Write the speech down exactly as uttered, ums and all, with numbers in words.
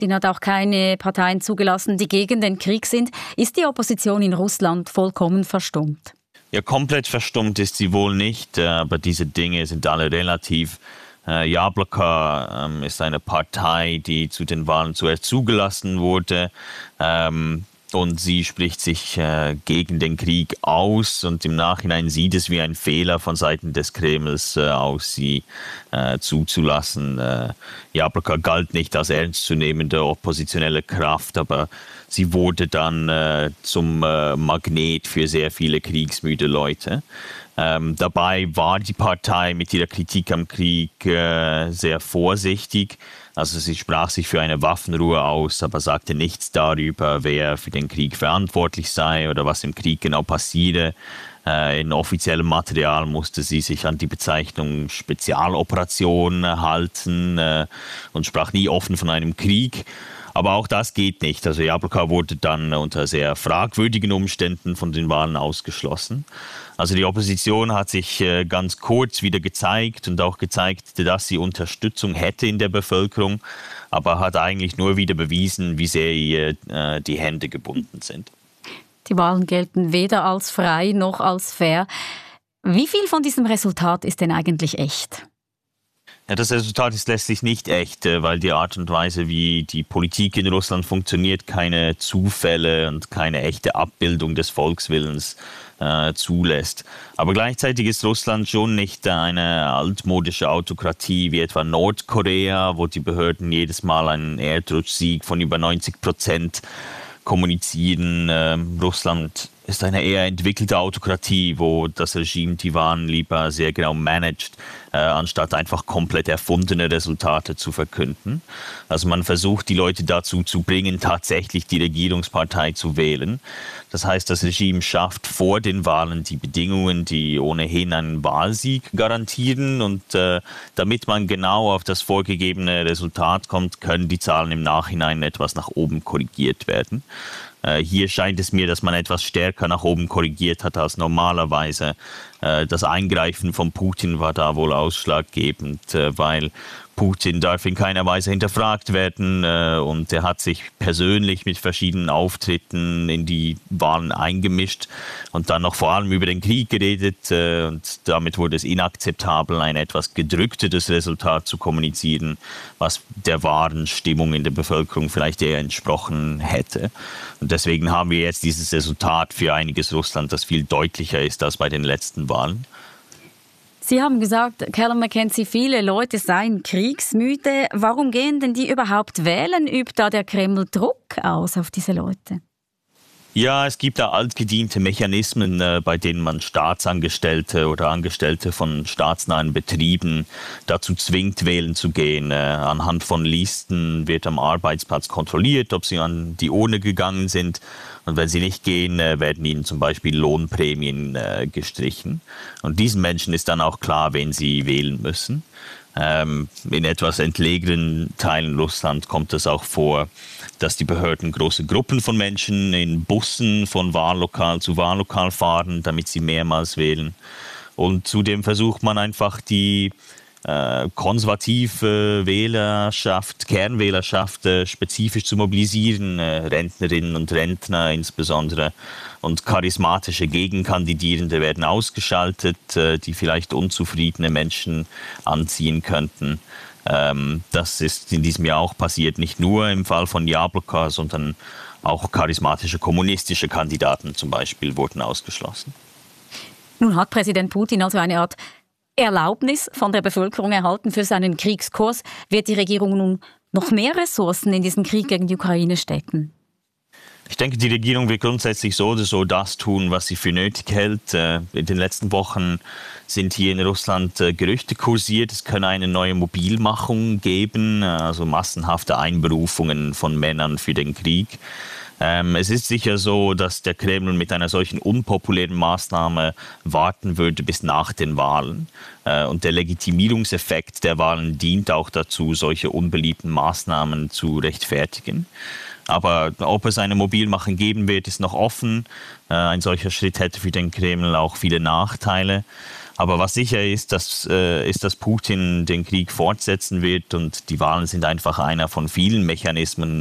Putin hat auch keine Parteien zugelassen, die gegen den Krieg sind. Ist die Opposition in Russland vollkommen verstummt? Ja, komplett verstummt ist sie wohl nicht, aber diese Dinge sind alle relativ. Jabloko ähm, ist eine Partei, die zu den Wahlen zuerst zugelassen wurde. Ähm, Und sie spricht sich äh, gegen den Krieg aus und im Nachhinein sieht es wie ein Fehler von Seiten des Kremls äh, aus, sie äh, zuzulassen. Äh, Jabloko galt nicht als ernstzunehmende oppositionelle Kraft, aber sie wurde dann äh, zum äh, Magnet für sehr viele kriegsmüde Leute. Ähm, dabei war die Partei mit ihrer Kritik am Krieg äh, sehr vorsichtig. Also sie sprach sich für eine Waffenruhe aus, aber sagte nichts darüber, wer für den Krieg verantwortlich sei oder was im Krieg genau passiere. Äh, in offiziellem Material musste sie sich an die Bezeichnung Spezialoperation halten äh, und sprach nie offen von einem Krieg. Aber auch das geht nicht. Also Jabloko wurde dann unter sehr fragwürdigen Umständen von den Wahlen ausgeschlossen. Also die Opposition hat sich äh, ganz kurz wieder gezeigt und auch gezeigt, dass sie Unterstützung hätte in der Bevölkerung, aber hat eigentlich nur wieder bewiesen, wie sehr ihr äh, die Hände gebunden sind. Die Wahlen gelten weder als frei noch als fair. Wie viel von diesem Resultat ist denn eigentlich echt? Ja, das Resultat ist letztlich nicht echt, weil die Art und Weise, wie die Politik in Russland funktioniert, keine Zufälle und keine echte Abbildung des Volkswillens äh, zulässt. Aber gleichzeitig ist Russland schon nicht eine altmodische Autokratie wie etwa Nordkorea, wo die Behörden jedes Mal einen Erdrutschsieg von über neunzig Prozent kommunizieren. Äh, Russland ist eine eher entwickelte Autokratie, wo das Regime die Wahlen lieber sehr genau managt, äh, anstatt einfach komplett erfundene Resultate zu verkünden. Also man versucht, die Leute dazu zu bringen, tatsächlich die Regierungspartei zu wählen. Das heißt, das Regime schafft vor den Wahlen die Bedingungen, die ohnehin einen Wahlsieg garantieren. Und äh, damit man genau auf das vorgegebene Resultat kommt, können die Zahlen im Nachhinein etwas nach oben korrigiert werden. Hier scheint es mir, dass man etwas stärker nach oben korrigiert hat als normalerweise. Das Eingreifen von Putin war da wohl ausschlaggebend, weil Putin darf in keiner Weise hinterfragt werden und er hat sich persönlich mit verschiedenen Auftritten in die Wahlen eingemischt und dann noch vor allem über den Krieg geredet und damit wurde es inakzeptabel, ein etwas gedrückteres Resultat zu kommunizieren, was der wahren Stimmung in der Bevölkerung vielleicht eher entsprochen hätte. Und deswegen haben wir jetzt dieses Resultat für einiges Russland, das viel deutlicher ist als bei den letzten Wahlen. Sie haben gesagt, Callum McKenzie, viele Leute seien kriegsmüde. Warum gehen denn die überhaupt wählen? Übt da der Kreml Druck aus auf diese Leute? Ja, es gibt da altgediente Mechanismen, äh, bei denen man Staatsangestellte oder Angestellte von staatsnahen Betrieben dazu zwingt, wählen zu gehen. Äh, anhand von Listen wird am Arbeitsplatz kontrolliert, ob sie an die Urne gegangen sind. Und wenn sie nicht gehen, äh, werden ihnen zum Beispiel Lohnprämien äh, gestrichen. Und diesen Menschen ist dann auch klar, wen sie wählen müssen. Ähm, in etwas entlegenen Teilen Russland kommt es auch vor, dass die Behörden große Gruppen von Menschen in Bussen von Wahllokal zu Wahllokal fahren, damit sie mehrmals wählen. Und zudem versucht man einfach die äh, konservative Wählerschaft, Kernwählerschaft äh, spezifisch zu mobilisieren, äh, Rentnerinnen und Rentner insbesondere. Und charismatische Gegenkandidierende werden ausgeschaltet, äh, die vielleicht unzufriedene Menschen anziehen könnten. Ähm, das ist in diesem Jahr auch passiert, nicht nur im Fall von Jabloko, sondern auch charismatische kommunistische Kandidaten zum Beispiel wurden ausgeschlossen. Nun hat Präsident Putin also eine Art Erlaubnis von der Bevölkerung erhalten für seinen Kriegskurs. Wird die Regierung nun noch mehr Ressourcen in diesen Krieg gegen die Ukraine stecken? Ich denke, die Regierung wird grundsätzlich so oder so das tun, was sie für nötig hält. In den letzten Wochen sind hier in Russland Gerüchte kursiert, es könne eine neue Mobilmachung geben, also massenhafte Einberufungen von Männern für den Krieg. Ähm, es ist sicher so, dass der Kreml mit einer solchen unpopulären Maßnahme warten würde bis nach den Wahlen. Äh, und der Legitimierungseffekt der Wahlen dient auch dazu, solche unbeliebten Maßnahmen zu rechtfertigen. Aber ob es eine Mobilmachung geben wird, ist noch offen. Äh, ein solcher Schritt hätte für den Kreml auch viele Nachteile. Aber was sicher ist, dass, äh, ist, dass Putin den Krieg fortsetzen wird und die Wahlen sind einfach einer von vielen Mechanismen,